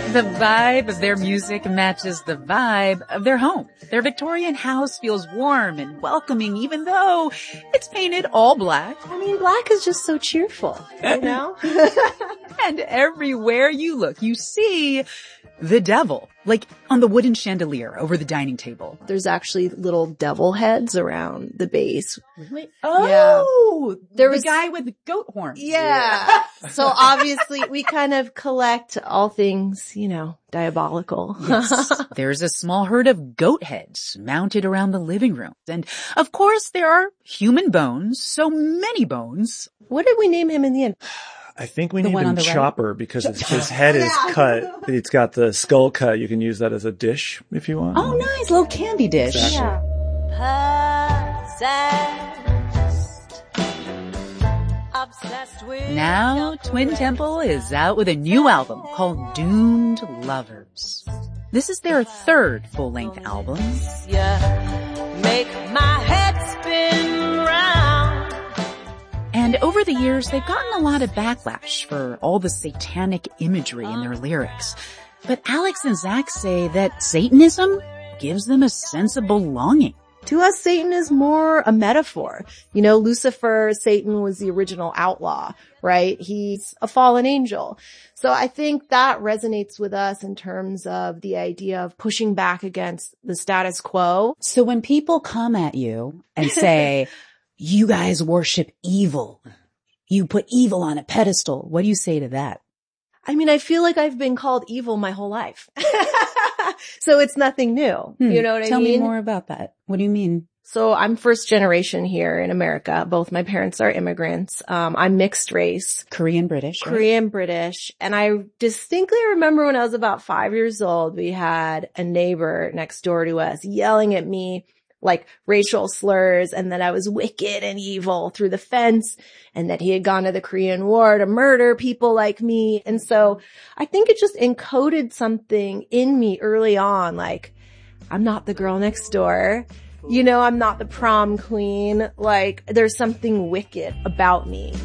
The vibe of their music matches the vibe of their home. Their Victorian house feels warm and welcoming, even though it's painted all black. I mean, black is just so cheerful, you know? And everywhere you look, you see the devil, like on the wooden chandelier over the dining table. There's actually little devil heads around the base. Really? Oh, yeah. There was the guy with the goat horns. Yeah. So obviously we kind of collect all things, you know, diabolical. Yes. There's a small herd of goat heads mounted around the living room. And of course there are human bones, so many bones. What did we name him in the end? I think we named him Chopper because his head is cut. It's got the skull cut. You can use that as a dish if you want. Oh, nice. Little candy dish. Exactly. Yeah. Now, Twin Temple is out with a new album called Doomed Lovers. This is their third full-length album. Make my head spin round. And over the years, they've gotten a lot of backlash for all the satanic imagery in their lyrics. But Alex and Zach say that Satanism gives them a sense of belonging. To us, Satan is more a metaphor. You know, Lucifer, Satan was the original outlaw, right? He's a fallen angel. So I think that resonates with us in terms of the idea of pushing back against the status quo. So when people come at you and say, you guys worship evil, you put evil on a pedestal, what do you say to that? I mean, I feel like I've been called evil my whole life. So it's nothing new. You know what I mean? Tell me more about that. What do you mean? So I'm first generation here in America. Both my parents are immigrants. I'm mixed race. Korean British. Right? Korean British. And I distinctly remember when I was about 5 years old, we had a neighbor next door to us yelling at me like racial slurs and that I was wicked and evil through the fence and that he had gone to the Korean War to murder people like me. And so I think it just encoded something in me early on, like, I'm not the girl next door. You know, I'm not the prom queen. Like, there's something wicked about me.